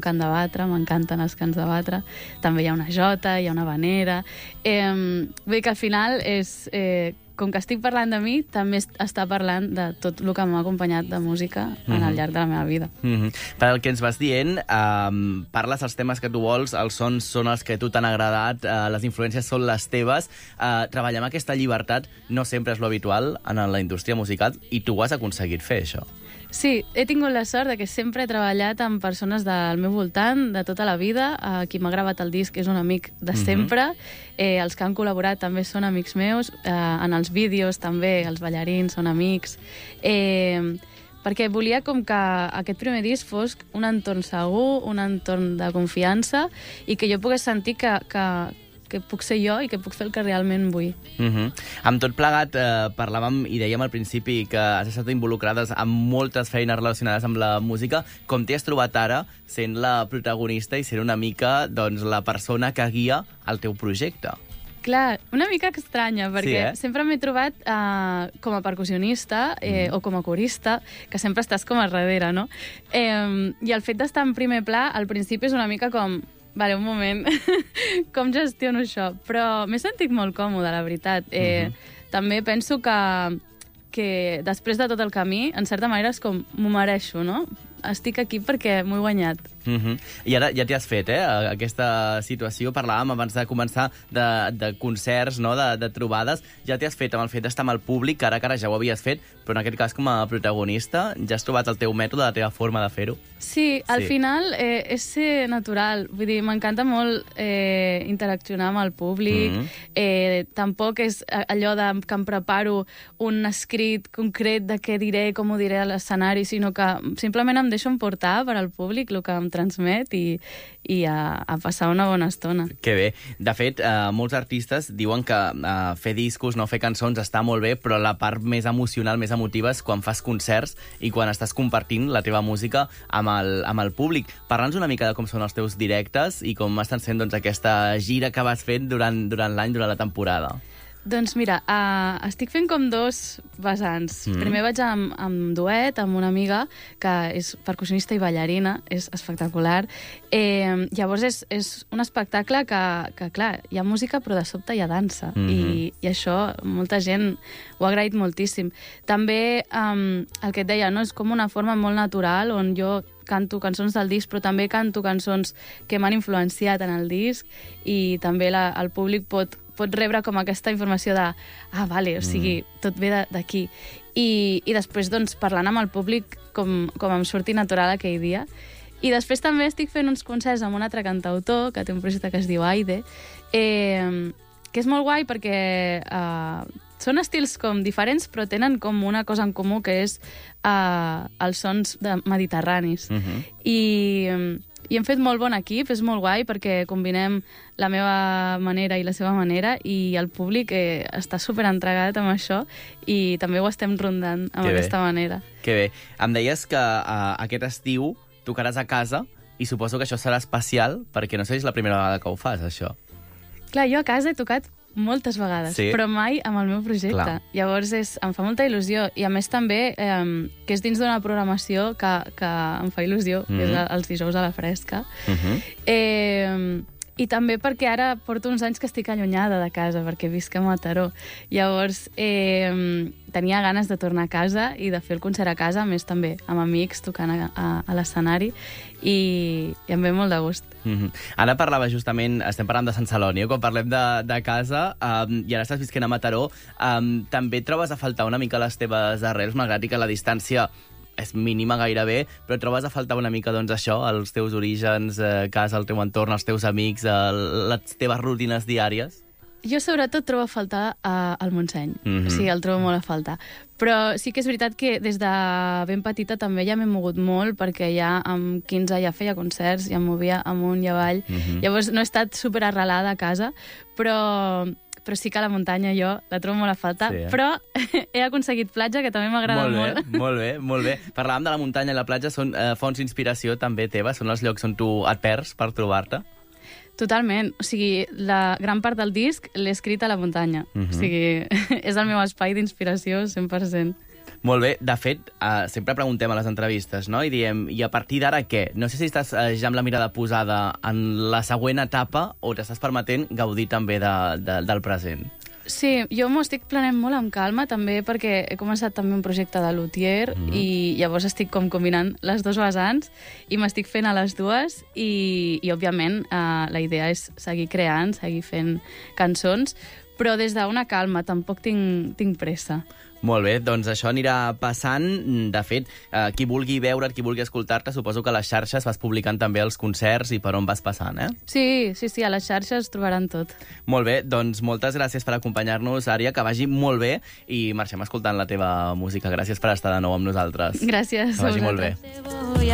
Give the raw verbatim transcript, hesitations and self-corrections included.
cant de batre, m'encanten els cants de batre. També hi ha una jota, hi ha una vanera. Eh, vull dir que al final és... Eh, com que estic parlant de mi, també està parlant de tot el que m'ha acompanyat de música mm-hmm. en el llarg de la meva vida. Mm-hmm. Per el que ens vas dient, um, parles els temes que tu vols, els sons són els que a tu t'han agradat, uh, les influències són les teves. Uh, treballar amb aquesta llibertat no sempre és lo habitual en la indústria musical i tu ho has aconseguit fer, això. Sí, he tingut la sort de que sempre he treballat amb persones del meu voltant, de tota la vida. Eh, qui m'ha gravat el disc és un amic de sempre. Mm-hmm. eh, els que han col·laborat també són amics meus. Eh, en els vídeos també els ballarins són amics. Eh, perquè volia com que aquest primer disc fos un entorn segur, un entorn de confiança i que jo pogués sentir que... que que puc ser jo i que puc fer el que realment vull. Mm-hmm. Amb tot plegat, eh, parlàvem i dèiem al principi que has estat involucrades amb moltes feines relacionades amb la música. Com t'hi has trobat ara sent la protagonista i sent una mica doncs, la persona que guia el teu projecte? Clar, una mica estranya, perquè sí, eh? sempre m'he trobat eh, com a percussionista eh, mm. o com a corista, que sempre estàs com a darrere, no? Eh, I el fet d'estar en primer pla, al principi és una mica com... Vale, un moment, com gestiono això? Però m'he sentit molt còmode, la veritat. Eh, uh-huh. També penso que, que després de tot el camí, en certa manera és com m'ho mereixo, no? Estic aquí perquè m'ho he guanyat. Uh-huh. I ara ja t'hi has fet, eh? Aquesta situació, parlàvem abans de començar de, de concerts, no? de, de trobades, ja t'hi has fet amb el fet d'estar amb el públic, que ara que ara ja ho havies fet, però en aquest cas com a protagonista ja has trobat el teu mètode, la teva forma de fer-ho. Sí, al sí. final eh, és ser natural, vull dir, m'encanta molt eh, interaccionar amb el públic, mm-hmm. eh, tampoc és allò de, que em preparo un escrit concret de què diré, com ho diré a l'escenari, sinó que simplement em deixo emportar per al públic, el que em transmet i, i a, a passar una bona estona. Que bé. De fet, eh, molts artistes diuen que eh, fer discos, no fer cançons està molt bé, però la part més emocional, més emotiva és quan fas concerts i quan estàs compartint la teva música amb el, amb el públic. Parla'ns una mica de com són els teus directes i com estan sent doncs, aquesta gira que vas fent durant, durant l'any, durant la temporada. Doncs mira, uh, estic fent com dos vessants. Mm. Primer vaig amb, amb duet, amb una amiga que és percussionista i ballarina, és espectacular. Eh, llavors és, és un espectacle que, que, clar, hi ha música però de sobte hi ha dansa. Mm-hmm. I, I això molta gent ho ha agraït moltíssim. També um, el que et deia, no? És com una forma molt natural on jo canto cançons del disc, però també canto cançons que m'han influenciat en el disc i també la, el públic pot pot rebre com aquesta informació de ah, vale, o sigui, mm. tot ve d'aquí. I, i després, doncs, parlant amb el públic com, com em surti natural aquell dia. I després també estic fent uns concerts amb un altre cantautor que té un projecte que es diu Aide, eh, que és molt guai perquè eh, són estils com diferents, però tenen com una cosa en comú, que és eh, els sons de mediterranis. Mm-hmm. I... I hem fet molt bon equip, és molt guai perquè combinem la meva manera i la seva manera i el públic eh, està superentregat amb això i també ho estem rondant amb que aquesta bé. manera. Que bé. Em deies que uh, aquest estiu tocaràs a casa i suposo que això serà especial perquè no sé si és la primera vegada que ho fas, això. Clar, jo a casa he tocat moltes vegades, sí. però mai amb el meu projecte. Clar. Llavors és, em fa molta il·lusió. I a més també eh, que és dins d'una programació que, que em fa il·lusió, mm-hmm. que és els dijous a la fresca. Mm-hmm. Eh, I també perquè ara porto uns anys que estic allunyada de casa, perquè visc a Mataró. Llavors eh, tenia ganes de tornar a casa i de fer el concert a casa, a més també amb amics tocant a, a, a l'escenari, i, i em ve molt de gust. Mm-hmm. Ara parlava justament, estem parlant de Sant Celoni, quan parlem de, de casa, um, i ara estàs visquent a Mataró, um, també trobes a faltar una mica les teves arrels, malgrat que la distància és mínima gairebé, però trobes a faltar una mica, doncs, això, els teus orígens, eh, casa, el teu entorn, els teus amics, eh, les teves rutines diàries? Jo sobretot trobo a faltar eh, el Montseny. Mm-hmm. Sí, el trobo molt a faltar. Però sí que és veritat que des de ben petita també ja m'he mogut molt, perquè ja amb quinze ja feia concerts, ja em movia amunt i avall. Mm-hmm. Llavors no he estat superarrelada a casa, però... però sí que la muntanya jo la trobo molt a falta, sí, eh? Però he aconseguit platja, que també m'agrada molt. Molt bé, molt bé, molt bé. Parlàvem de la muntanya i la platja, són eh, fonts d'inspiració també teves, són els llocs on tu et perds per trobar-te? Totalment, o sigui, la gran part del disc l'he escrit a la muntanya, mm-hmm. o sigui, és el meu espai d'inspiració cent per cent. Molt bé. De fet, uh, sempre preguntem a les entrevistes, no? I diem, i a partir d'ara què? No sé si estàs uh, ja amb la mirada posada en la següent etapa o t'estàs permetent gaudir també de, de, del present. Sí, jo m'ho estic planant molt amb calma, també perquè he començat també un projecte de luthier mm. i llavors estic com combinant les dues vessants i m'estic fent a les dues i, i òbviament, eh, la idea és seguir creant, seguir fent cançons, però des d'una calma, tampoc tinc, tinc pressa. Molt bé, doncs això anirà passant. De fet, eh, qui vulgui veure't, qui vulgui escoltar-te, suposo que a les xarxes vas publicant també els concerts i per on vas passant, eh? Sí, sí, sí, a les xarxes trobaran tot. Molt bé, doncs moltes gràcies per acompanyar-nos, Ària, que vagi molt bé i marxem escoltant la teva música. Gràcies per estar de nou amb nosaltres. Gràcies. Que vagi molt bé.